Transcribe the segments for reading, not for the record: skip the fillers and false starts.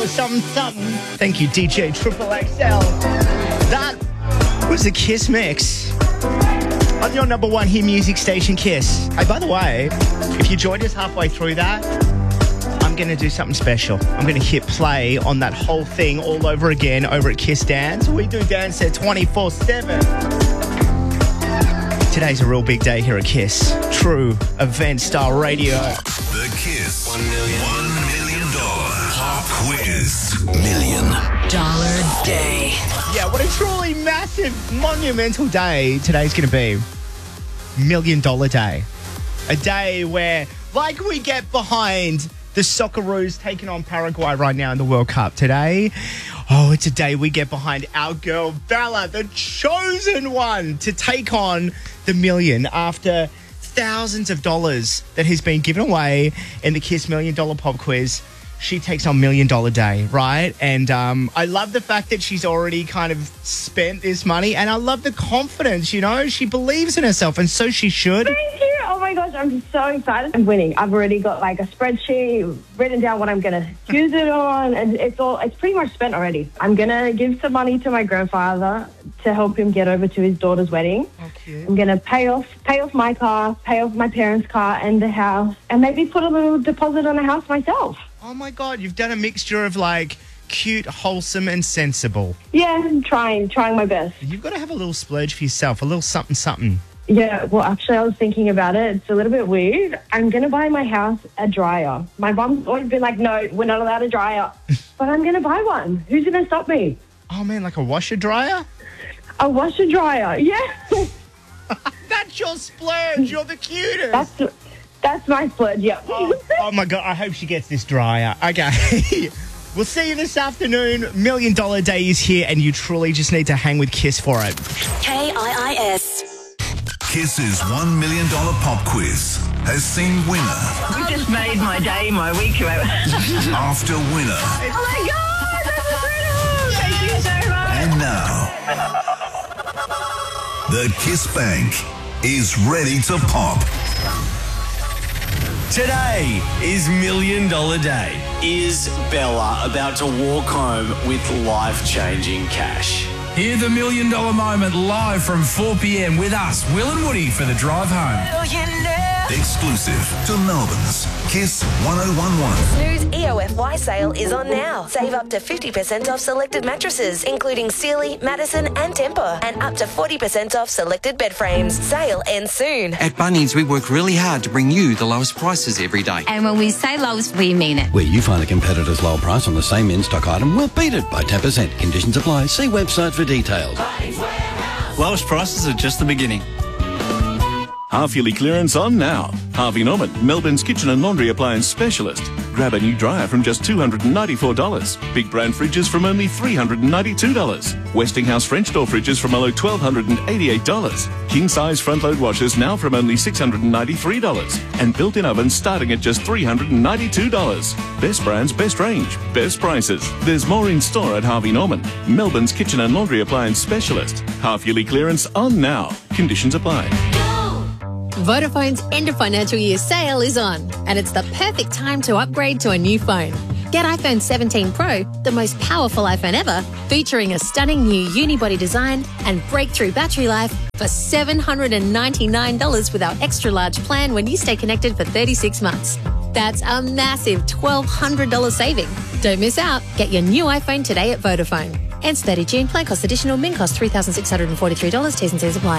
was something. Thank you, DJ Triple XL. That was the Kiss Mix on your number one hit music station, Kiss. Hey, by the way, if you joined us halfway through that, I'm going to do something special. I'm going to hit play on that whole thing all over again over at Kiss Dance. We do dance there 24/7. Today's a real big day here at Kiss. True event-style radio. The Kiss $1 million pop quiz. $1 million day. Yeah, what a truly massive, monumental day today's going to be. $1 million day. A day where, like we get behind the Socceroos taking on Paraguay right now in the World Cup today. Oh, it's a day we get behind our girl Bella, the chosen one, to take on the million after thousands of dollars that has been given away in the Kiss $1 Million Pop Quiz. She takes on $1 Million Day, right? And I love the fact that she's already kind of spent this money, and I love the confidence, you know? She believes in herself, and so she should. Thank you. Oh my gosh, I'm so excited. I'm winning. I've already got like a spreadsheet written down what I'm going to use it on, and it's pretty much spent already. I'm going to give some money to my grandfather to help him get over to his daughter's wedding. Okay. I'm going to pay off my car, pay off my parents' car and the house, and maybe put a little deposit on a house myself. Oh my God, you've done a mixture of like cute, wholesome and sensible. Yeah, I'm trying my best. You've got to have a little splurge for yourself, a little something. Yeah, well, actually, I was thinking about it. It's a little bit weird. I'm going to buy my house a dryer. My mom's always been like, no, we're not allowed a dryer. But I'm going to buy one. Who's going to stop me? Oh man, like a washer dryer? A washer dryer, yeah. That's your splurge. You're the cutest. That's my splurge, yeah. Oh my God, I hope she gets this dryer. Okay. We'll see you this afternoon. $1 Million Day is here, and you truly just need to hang with Kiss for it. KIIS. Kiss's $1 million pop quiz has seen winner You just made my day, my week. after winner. Oh my God, that's incredible! Thank you so much. And now, the Kiss Bank is ready to pop. Today is $1 Million Day. Is Bella about to walk home with life-changing cash? Hear the $1 Million moment live from 4 p.m. with us, Will and Woody, for the drive home. Exclusive to Melbourne's Kiss 1011. Snooze EOFY sale is on now. Save up to 50% off selected mattresses, including Sealy, Madison and Tempur, and up to 40% off selected bed frames. Sale ends soon. At Bunnings, we work really hard to bring you the lowest prices every day. And when we say lowest, we mean it. Where you find a competitor's low price on the same in-stock item, we'll beat it by 10%. Conditions apply. See website for details. Lowest prices are just the beginning. Half-yearly clearance on now. Harvey Norman, Melbourne's kitchen and laundry appliance specialist. Grab a new dryer from just $294. Big brand fridges from only $392. Westinghouse French door fridges from below $1,288. King-size front-load washers now from only $693. And built-in ovens starting at just $392. Best brands, best range, best prices. There's more in store at Harvey Norman, Melbourne's kitchen and laundry appliance specialist. Half-yearly clearance on now. Conditions apply. Vodafone's end of financial year sale is on, and it's the perfect time to upgrade to a new phone. Get iPhone 17 Pro, the most powerful iPhone ever, featuring a stunning new unibody design and breakthrough battery life for $799 with our extra large plan when you stay connected for 36 months. That's a massive $1,200 saving. Don't miss out. Get your new iPhone today at Vodafone. Ends 30 June. Plan cost additional. Min cost $3,643. T's and C's apply.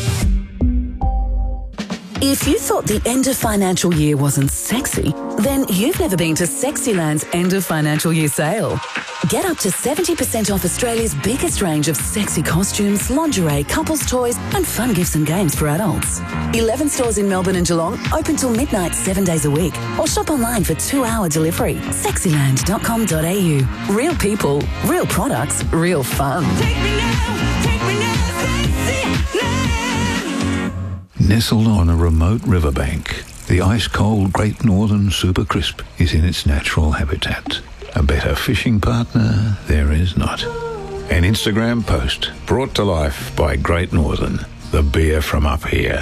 If you thought the end of financial year wasn't sexy, then you've never been to Sexyland's end of financial year sale. Get up to 70% off Australia's biggest range of sexy costumes, lingerie, couples toys and fun gifts and games for adults. 11 stores in Melbourne and Geelong, open till midnight 7 days a week. Or shop online for 2-hour delivery. Sexyland.com.au. Real people, real products, real fun. Take me now, Sexyland. Nestled on a remote riverbank, the ice-cold Great Northern Super Crisp is in its natural habitat. A better fishing partner there is not. An Instagram post brought to life by Great Northern, the beer from up here.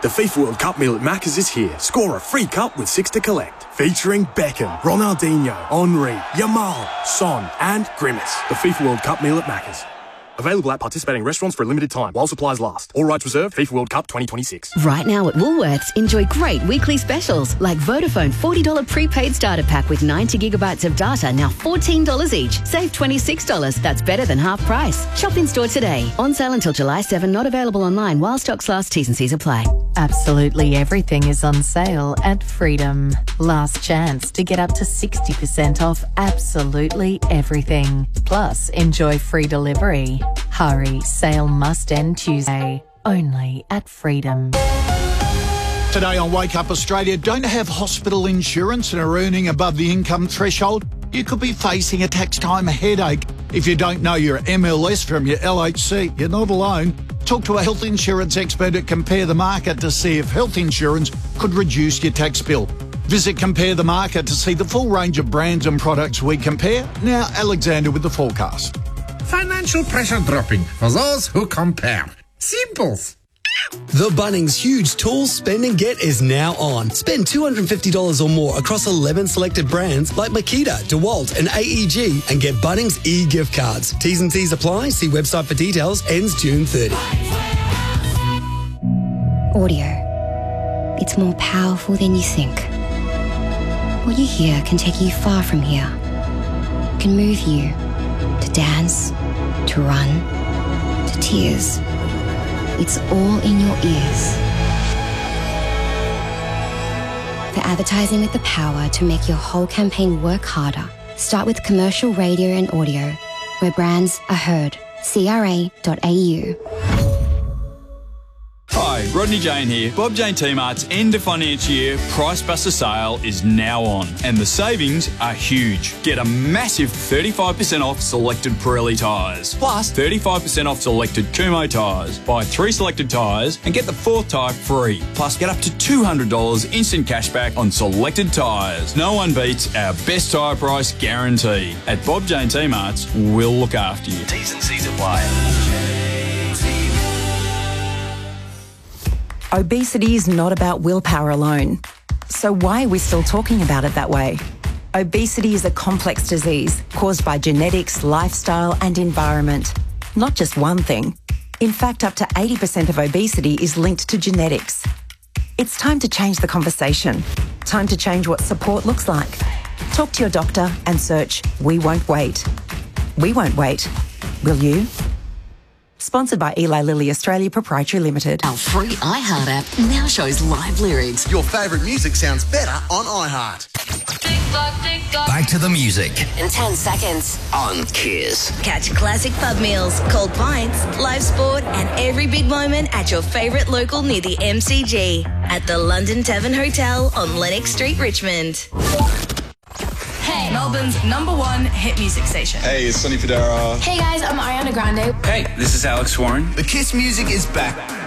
The FIFA World Cup meal at Macca's is here. Score a free cup with 6 to collect. Featuring Beckham, Ronaldinho, Henry, Yamal, Son and Grimace. The FIFA World Cup meal at Macca's. Available at participating restaurants for a limited time while supplies last. All rights reserved. FIFA World Cup 2026. Right now at Woolworths, enjoy great weekly specials like Vodafone $40 prepaid starter pack with 90 gigabytes of data, now $14 each. Save $26. That's better than half price. Shop in store today. On sale until July 7. Not available online while stocks last. T's and C's apply. Absolutely everything is on sale at Freedom. Last chance to get up to 60% off absolutely everything. Plus, enjoy free delivery. Hurry, sale must end Tuesday. Only at Freedom. Today on Wake Up Australia, don't have hospital insurance and are earning above the income threshold? You could be facing a tax time headache. If you don't know your MLS from your LHC, you're not alone. Talk to a health insurance expert at Compare the Market to see if health insurance could reduce your tax bill. Visit Compare the Market to see the full range of brands and products we compare. Now, Alexander with the forecast. Financial pressure dropping for those who compare. Simples. The Bunnings Huge Tools Spend and Get is now on. Spend $250 or more across 11 selected brands like Makita, DeWalt and AEG and get Bunnings e-gift cards. T's and C's apply. See website for details. Ends June 30. Audio. It's more powerful than you think. What you hear can take you far from here. It can move you to dance, to run, to tears. It's all in your ears. For advertising with the power to make your whole campaign work harder, start with commercial radio and audio, where brands are heard. CRA.au. Hi, Rodney Jane here. Bob Jane T-Mart's end of financial year Price Buster sale is now on, and the savings are huge. Get a massive 35% off selected Pirelli tyres, plus 35% off selected Kumho tyres. Buy 3 selected tyres and get the 4th tyre free. Plus, get up to $200 instant cashback on selected tyres. No one beats our best tyre price guarantee. At Bob Jane T-Mart's, we'll look after you. T's and C's apply. Obesity is not about willpower alone. So why are we still talking about it that way? Obesity is a complex disease caused by genetics, lifestyle and environment. Not just one thing. In fact, up to 80% of obesity is linked to genetics. It's time to change the conversation. Time to change what support looks like. Talk to your doctor and search We Won't Wait. We won't wait. Will you? Sponsored by Eli Lilly Australia Proprietary Limited. Our free iHeart app now shows live lyrics. Your favourite music sounds better on iHeart. Back to the music. In 10 seconds. On Kiss. Catch classic pub meals, cold pints, live sport, and every big moment at your favourite local near the MCG at the London Tavern Hotel on Lennox Street, Richmond. Hey, Melbourne's #1 hit music station. Hey, it's Sonny Fodera. Hey guys, I'm Ariana Grande. Hey, this is Alex Warren. The Kiss music is back.